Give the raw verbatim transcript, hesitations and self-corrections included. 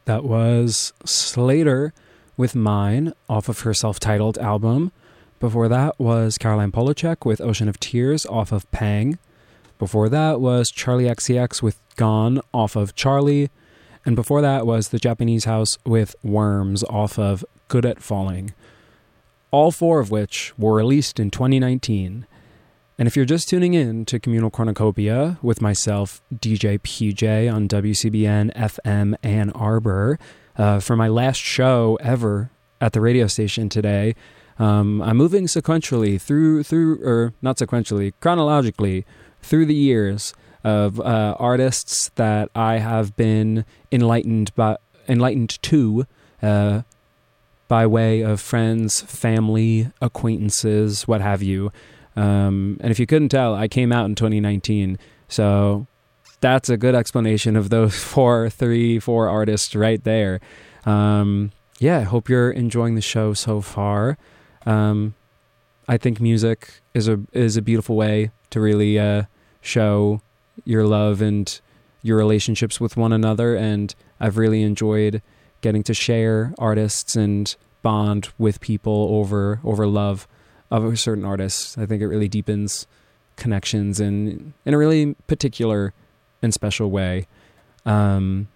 That was Slater with Mine off of her self-titled album. Before that was Caroline Polachek with Ocean of Tears off of Pang. Before that was Charlie X C X with Gone off of Charlie. And before that was The Japanese House with Worms off of Good at Falling. All four of which were released in twenty nineteen. And if you're just tuning in to Communal Cornucopia with myself, D J P J, on W C B N F M Ann Arbor, uh, for my last show ever at the radio station today, um, I'm moving sequentially through, through, or not sequentially, chronologically, through the years of uh, artists that I have been enlightened by, enlightened to, uh, by way of friends, family, acquaintances, what have you. Um, and if you couldn't tell, I came out in twenty nineteen. So that's a good explanation of those four, three, four artists right there. Um, yeah, I hope you're enjoying the show so far. Um, I think music is a, is a beautiful way to really, uh, show your love and your relationships with one another. And I've really enjoyed getting to share artists and bond with people over, over love of a certain artist. I think it really deepens connections in, in a really particular and special way. Um,